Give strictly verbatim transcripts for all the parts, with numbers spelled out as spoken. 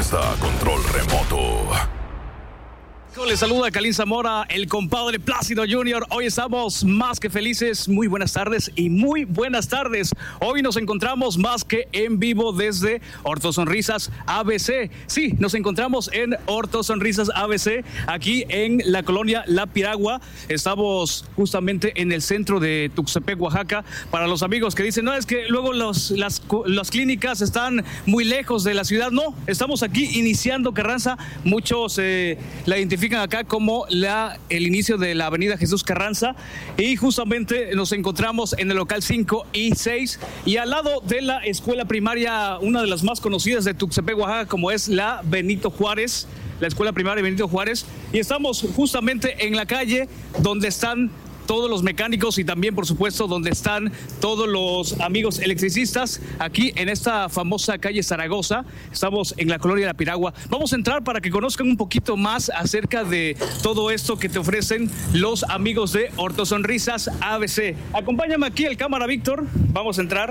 está Control Remoto. Les saluda Calín Zamora, el compadre Plácido junior Hoy estamos más que felices. Muy buenas tardes y muy buenas tardes. Hoy nos encontramos más que en vivo desde Ortosonrisas A B C. Sí, nos encontramos en Ortosonrisas A B C, aquí en la colonia La Piragua. Estamos justamente en el centro de Tuxtepec, Oaxaca. Para los amigos que dicen, no, es que luego los, las, las clínicas están muy lejos de la ciudad. No, estamos aquí iniciando Carranza. Muchos eh, la identifican acá como la, el inicio de la avenida Jesús Carranza, y justamente nos encontramos en el local cinco y seis, y al lado de la escuela primaria, una de las más conocidas de Tuxtepec, Oaxaca, como es la Benito Juárez, la escuela primaria Benito Juárez, y estamos justamente en la calle donde están todos los mecánicos y también, por supuesto, donde están todos los amigos electricistas, aquí en esta famosa calle Zaragoza. Estamos en la colonia de La Piragua. Vamos a entrar para que conozcan un poquito más acerca de todo esto que te ofrecen los amigos de Ortosonrisas A B C. Acompáñame aquí el cámara Víctor. Vamos a entrar,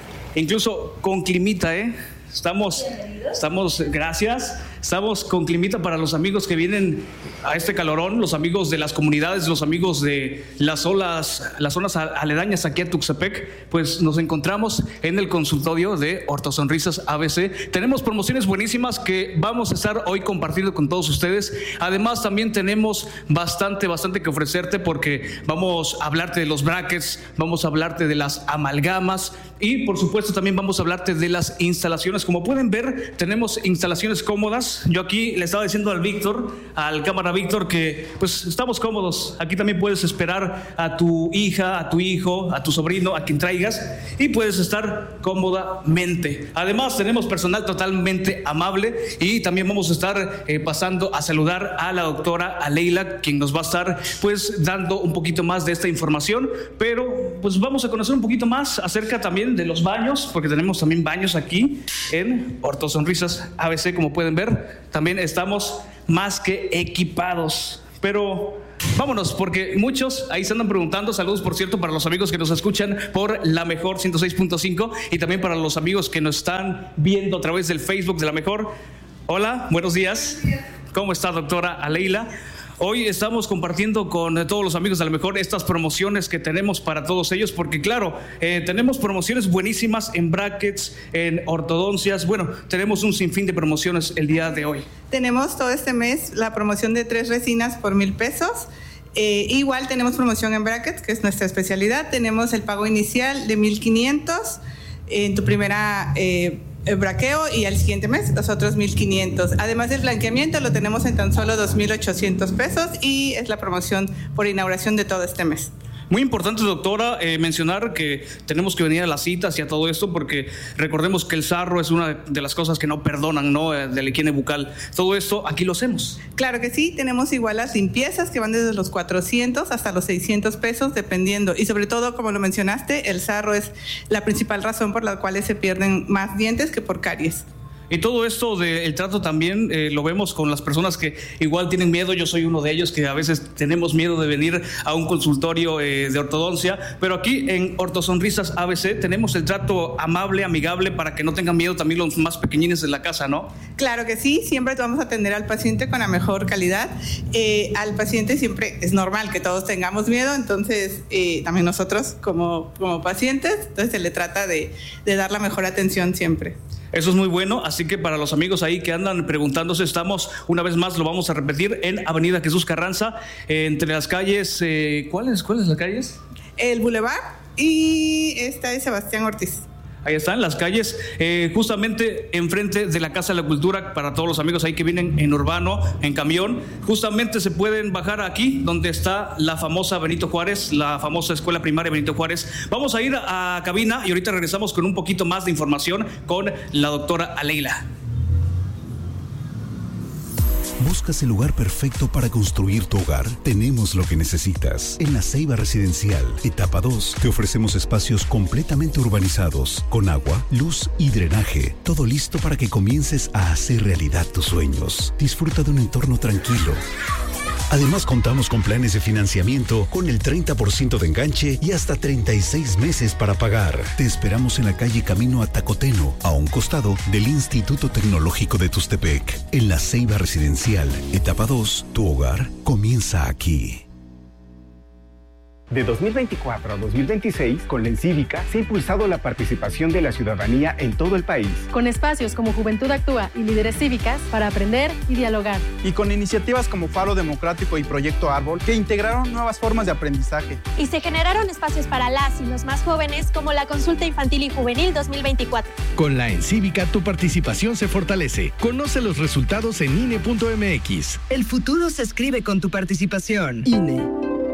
incluso con climita, ¿eh? Estamos, estamos, gracias, estamos con climita para los amigos que vienen a este calorón, los amigos de las comunidades, los amigos de las zonas, las zonas aledañas aquí a Tuxtepec. Pues nos encontramos en el consultorio de Ortosonrisas A B C. Tenemos promociones buenísimas que vamos a estar hoy compartiendo con todos ustedes. Además, también tenemos bastante, bastante que ofrecerte, porque vamos a hablarte de los brackets, vamos a hablarte de las amalgamas y, por supuesto, también vamos a hablarte de las instalaciones. Como pueden ver, tenemos instalaciones cómodas. Yo aquí le estaba diciendo al Víctor, al cámara Víctor, que pues estamos cómodos. Aquí también puedes esperar a tu hija, a tu hijo, a tu sobrino, a quien traigas, y puedes estar cómodamente. Además, tenemos personal totalmente amable, y también vamos a estar eh, pasando a saludar a la doctora Aleila, quien nos va a estar pues dando un poquito más de esta información. Pero pues vamos a conocer un poquito más acerca también de los baños, porque tenemos también baños aquí en Ortosonrisas A B C. Como pueden ver, también estamos más que equipados. Pero vámonos, porque muchos ahí se andan preguntando. Saludos, por cierto, para los amigos que nos escuchan por La Mejor ciento seis punto cinco, y también para los amigos que nos están viendo a través del Facebook de La Mejor. Hola, buenos días. ¿Cómo está, doctora Aleila? Hoy estamos compartiendo con todos los amigos de La Mejor estas promociones que tenemos para todos ellos, porque claro, eh, tenemos promociones buenísimas en brackets, en ortodoncias. Bueno, tenemos un sinfín de promociones el día de hoy. Tenemos todo este mes la promoción de tres resinas por mil pesos. Eh, igual tenemos promoción en brackets, que es nuestra especialidad. Tenemos el pago inicial de mil quinientos en tu primera eh, el braqueo, y al siguiente mes los otros mil quinientos. Además del blanqueamiento lo tenemos en tan solo dos mil ochocientos pesos, y es la promoción por inauguración de todo este mes. Muy importante, doctora, eh, mencionar que tenemos que venir a las citas y a todo esto, porque recordemos que el sarro es una de las cosas que no perdonan, ¿no? Eh, de la higiene bucal. Todo esto aquí lo hacemos. Claro que sí, tenemos igual las limpiezas que van desde los cuatrocientos hasta los seiscientos pesos, dependiendo. Y sobre todo, como lo mencionaste, el sarro es la principal razón por la cual se pierden más dientes que por caries. Y todo esto del trato también eh, lo vemos con las personas que igual tienen miedo. Yo soy uno de ellos, que a veces tenemos miedo de venir a un consultorio eh, de ortodoncia, pero aquí en Ortosonrisas A B C tenemos el trato amable, amigable, para que no tengan miedo también los más pequeñines de la casa, ¿no? Claro que sí, siempre vamos a atender al paciente con la mejor calidad. Eh, al paciente siempre es normal que todos tengamos miedo, entonces eh, también nosotros como, como pacientes, entonces se le trata de, de dar la mejor atención siempre. Eso es muy bueno, así que para los amigos ahí que andan preguntándose, estamos, una vez más lo vamos a repetir, en Avenida Jesús Carranza, eh, entre las calles, eh, ¿cuáles? ¿Cuáles las calles? El Boulevard y esta es Sebastián Ortiz. Ahí están las calles, eh, justamente enfrente de la Casa de la Cultura. Para todos los amigos ahí que vienen en urbano, en camión, justamente se pueden bajar aquí donde está la famosa Benito Juárez, la famosa escuela primaria Benito Juárez. Vamos a ir a, a cabina y ahorita regresamos con un poquito más de información con la doctora Aleila. ¿Buscas el lugar perfecto para construir tu hogar? Tenemos lo que necesitas. En La Ceiba Residencial, etapa dos, te ofrecemos espacios completamente urbanizados, con agua, luz y drenaje. Todo listo para que comiences a hacer realidad tus sueños. Disfruta de un entorno tranquilo, Además, contamos con planes de financiamiento con el treinta por ciento de enganche y hasta treinta y seis meses para pagar. Te esperamos en la calle Camino a Tacoteno, a un costado del Instituto Tecnológico de Tuxtepec. En la Ceiba Residencial, etapa dos, tu hogar comienza aquí. De dos mil veinticuatro a dos mil veintiséis, con la Encívica se ha impulsado la participación de la ciudadanía en todo el país. Con espacios como Juventud Actúa y Líderes Cívicas para aprender y dialogar. Y con iniciativas como Faro Democrático y Proyecto Árbol que integraron nuevas formas de aprendizaje. Y se generaron espacios para las y los más jóvenes como la Consulta Infantil y Juvenil dos mil veinticuatro. Con la Encívica tu participación se fortalece. Conoce los resultados en I N E punto M X. El futuro se escribe con tu participación. I N E.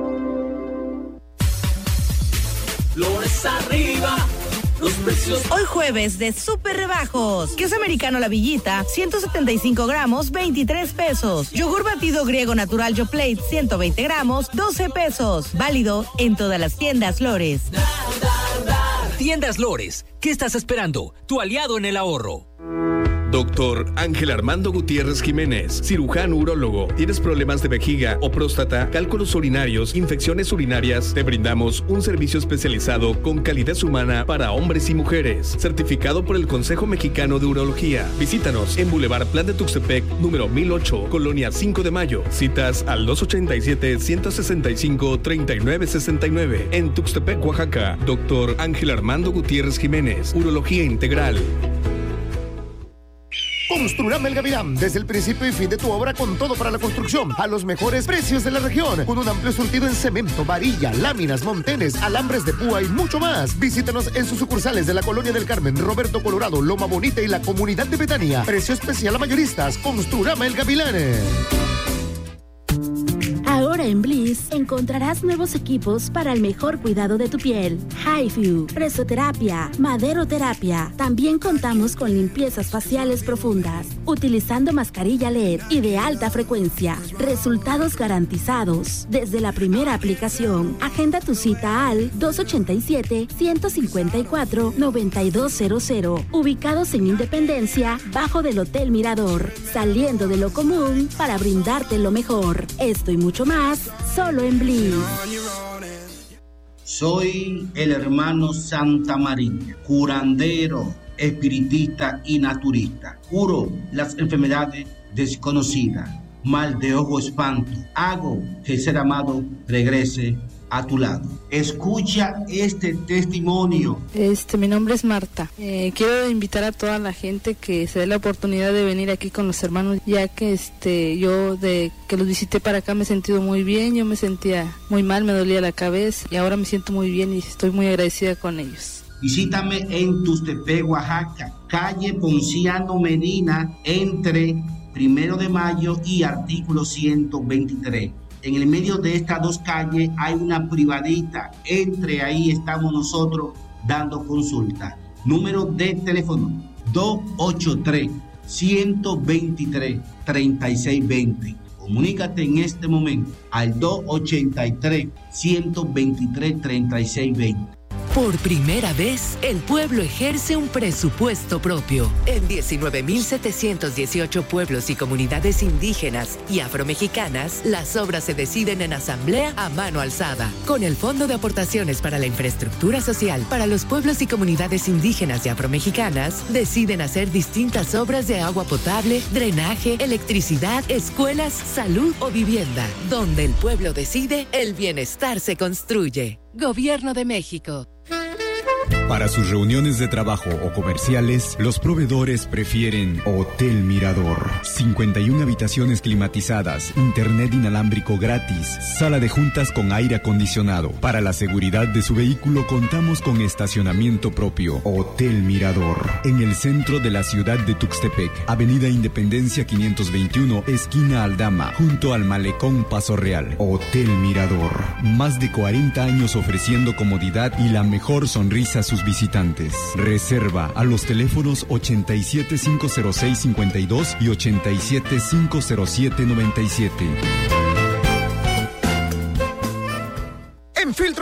Flores arriba, los precios. Hoy jueves de súper rebajos. Queso americano La Villita, ciento setenta y cinco gramos, veintitrés pesos. Yogur batido griego natural Yoplait, ciento veinte gramos, doce pesos. Válido en todas las tiendas Lores. Dar, dar, dar. Tiendas Lores, ¿qué estás esperando? Tu aliado en el ahorro. Doctor Ángel Armando Gutiérrez Jiménez, cirujano urólogo. ¿Tienes problemas de vejiga o próstata, cálculos urinarios, infecciones urinarias? Te brindamos un servicio especializado con calidez humana para hombres y mujeres, certificado por el Consejo Mexicano de Urología. Visítanos en Boulevard Plan de Tuxtepec, número mil ocho, Colonia cinco de Mayo. Citas al dos ochenta y siete, ciento sesenta y cinco, treinta y nueve sesenta y nueve. En Tuxtepec, Oaxaca. Doctor Ángel Armando Gutiérrez Jiménez, Urología Integral. Construrama El Gavilán, desde el principio y fin de tu obra con todo para la construcción, a los mejores precios de la región, con un amplio surtido en cemento, varilla, láminas, montenes, alambres de púa y mucho más. Visítanos en sus sucursales de la Colonia del Carmen, Roberto Colorado, Loma Bonita y la Comunidad de Betania. Precio especial a mayoristas. Construrama El Gavilán. Ahora en Bliss encontrarás nuevos equipos para el mejor cuidado de tu piel. HiFu, presoterapia, maderoterapia. También contamos con limpiezas faciales profundas, utilizando mascarilla L E D y de alta frecuencia. Resultados garantizados desde la primera aplicación. Agenda tu cita al dos ochenta y siete, ciento cincuenta y cuatro, noventa y dos cero cero. Ubicados en Independencia, bajo del Hotel Mirador. Saliendo de lo común para brindarte lo mejor. Esto y mucho más, solo en Bliss. Soy el hermano Santa María, curandero, espiritista y naturista. Curo las enfermedades desconocidas, mal de ojo, espanto. Hago que el ser amado regrese a tu lado. Escucha este testimonio. Este, mi nombre es Marta. Eh, quiero invitar a toda la gente que se dé la oportunidad de venir aquí con los hermanos, ya que este, yo de que los visité para acá me he sentido muy bien. Yo me sentía muy mal, me dolía la cabeza y ahora me siento muy bien y estoy muy agradecida con ellos. Visítame en Tuxtepec, Oaxaca, calle Ponciano Medina, entre Primero de Mayo y artículo ciento veintitrés. En el medio de estas dos calles hay una privadita. Entre ahí estamos nosotros dando consulta. Número de teléfono dos ochenta y tres, ciento veintitrés, treinta y seis veinte. Comunícate en este momento al dos ochenta y tres, ciento veintitrés, treinta y seis veinte. Por primera vez, el pueblo ejerce un presupuesto propio. En diecinueve mil setecientos dieciocho pueblos y comunidades indígenas y afromexicanas, las obras se deciden en asamblea a mano alzada. Con el Fondo de Aportaciones para la Infraestructura Social para los pueblos y comunidades indígenas y afromexicanas, deciden hacer distintas obras de agua potable, drenaje, electricidad, escuelas, salud o vivienda. Donde el pueblo decide, el bienestar se construye. Gobierno de México. Para sus reuniones de trabajo o comerciales, los proveedores prefieren Hotel Mirador. cincuenta y una habitaciones climatizadas, internet inalámbrico gratis, sala de juntas con aire acondicionado. Para la seguridad de su vehículo contamos con estacionamiento propio. Hotel Mirador. En el centro de la ciudad de Tuxtepec, Avenida Independencia quinientos veintiuno, esquina Aldama, junto al Malecón Paso Real. Hotel Mirador. Más de cuarenta años ofreciendo comodidad y la mejor sonrisa a sus visitantes. Reserva a los teléfonos ochenta y siete, cinco cero seis, cincuenta y dos y ochenta y siete, cinco cero siete, noventa y siete. En Filtros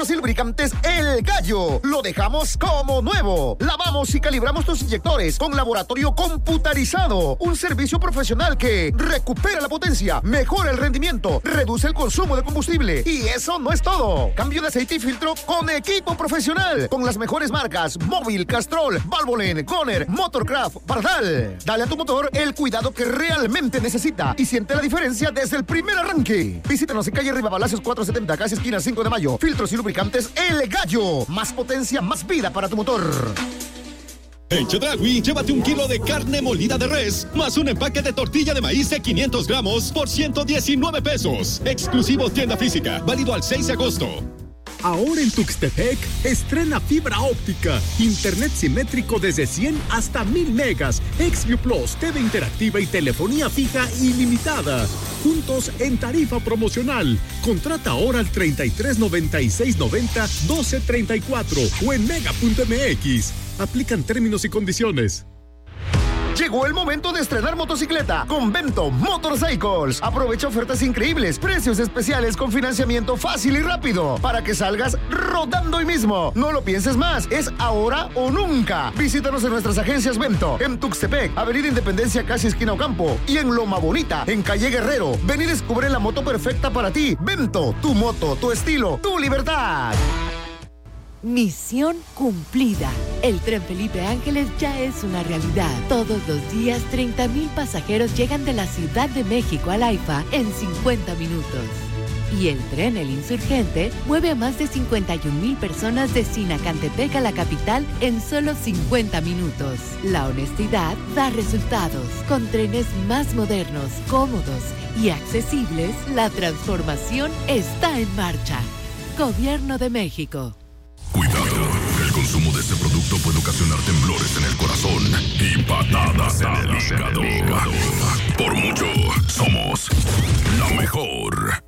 filtros y lubricantes El Gallo. Lo dejamos como nuevo. Lavamos y calibramos tus inyectores con laboratorio computarizado. Un servicio profesional que recupera la potencia, mejora el rendimiento, reduce el consumo de combustible. Y eso no es todo. Cambio de aceite y filtro con equipo profesional. Con las mejores marcas Móvil, Castrol, Valvoline, Goner, Motorcraft, Pardal. Dale a tu motor el cuidado que realmente necesita y siente la diferencia desde el primer arranque. Visítanos en calle Rivapalacios cuatrocientos setenta, casi esquina cinco de mayo. Filtros y lubricantes El Gallo. Más potencia, más vida para tu motor. En Chedraui, llévate un kilo de carne molida de res, más un empaque de tortilla de maíz de quinientos gramos por ciento diecinueve pesos. Exclusivo tienda física, válido al seis de agosto. Ahora en Tuxtepec, estrena fibra óptica, internet simétrico desde cien hasta mil megas, XView Plus, T V interactiva y telefonía fija ilimitada. Juntos en tarifa promocional. Contrata ahora al treinta y tres noventa y seis noventa doce treinta y cuatro o en mega punto m x. Aplican términos y condiciones. Llegó el momento de estrenar motocicleta con Vento Motorcycles. Aprovecha ofertas increíbles, precios especiales con financiamiento fácil y rápido para que salgas rodando hoy mismo. No lo pienses más, es ahora o nunca. Visítanos en nuestras agencias Vento, en Tuxtepec, Avenida Independencia, casi esquina Ocampo, y en Loma Bonita, en Calle Guerrero. Ven y descubre la moto perfecta para ti. Vento, tu moto, tu estilo, tu libertad. Misión cumplida. El Tren Felipe Ángeles ya es una realidad. Todos los días, treinta mil pasajeros llegan de la Ciudad de México al AIFA en cincuenta minutos. Y el tren El Insurgente mueve a más de cincuenta y un mil personas de Sinacantepec a la capital en solo cincuenta minutos. La honestidad da resultados. Con trenes más modernos, cómodos y accesibles, la transformación está en marcha. Gobierno de México. Cuidado, el consumo de este producto puede ocasionar temblores en el corazón y patadas en el hígado. Por mucho, somos la mejor.